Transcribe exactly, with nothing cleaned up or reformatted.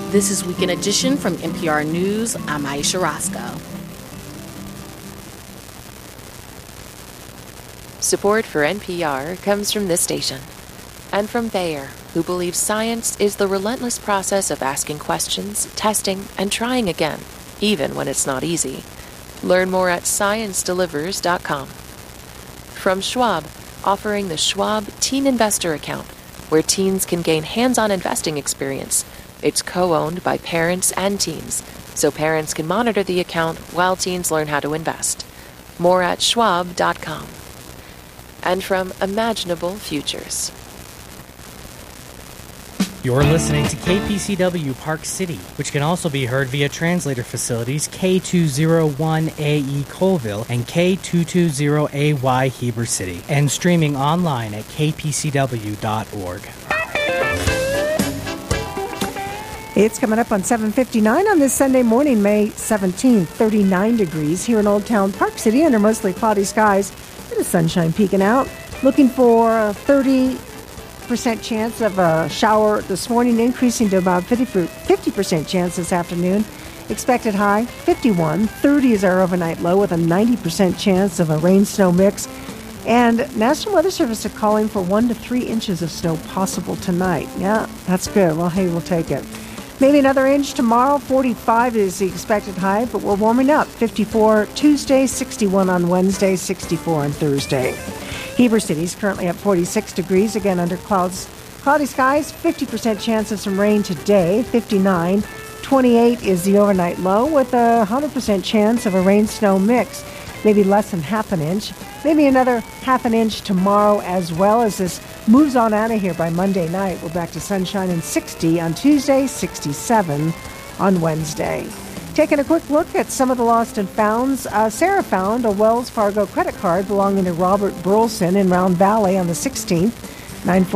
This is Weekend Edition from N P R News. I'm Aisha Roscoe. Support for N P R comes from this station and from Bayer, who believes science is the relentless process of asking questions, testing, and trying again, even when it's not easy. Learn more at science delivers dot com. From Schwab, offering the Schwab Teen Investor Account, where teens can gain hands-on investing experience. It's co-owned by parents and teens, so parents can monitor the account while teens learn how to invest. More at schwab dot com. And from Imaginable Futures. You're listening to K P C W Park City, which can also be heard via translator facilities K two oh one A E Colville and K two twenty A Y Heber City, and streaming online at k p c w dot org. It's coming up on seven fifty-nine on this Sunday morning, May seventeenth, thirty-nine degrees here in Old Town Park City under mostly cloudy skies. Bit of sunshine peeking out. Looking for a thirty percent chance of a shower this morning, increasing to about fifty percent chance this afternoon. Expected high, fifty-one. thirty is our overnight low with a ninety percent chance of a rain-snow mix. And National Weather Service is calling for one to three inches of snow possible tonight. Yeah, that's good. Well, hey, we'll take it. Maybe another inch tomorrow. forty-five is the expected high, but we're warming up. fifty-four Tuesday, sixty-one on Wednesday, sixty-four on Thursday. Heber City is currently at forty-six degrees, again under clouds, cloudy skies, fifty percent chance of some rain today, fifty-nine. twenty-eight is the overnight low with a one hundred percent chance of a rain-snow mix, maybe less than half an inch. Maybe another half an inch tomorrow as well as this moves on out of here by Monday night. We're back to sunshine and sixty on Tuesday, sixty-seven on Wednesday. Taking a quick look at some of the lost and founds. Uh, Sarah found a Wells Fargo credit card belonging to Robert Burleson in Round Valley on the sixteenth. nine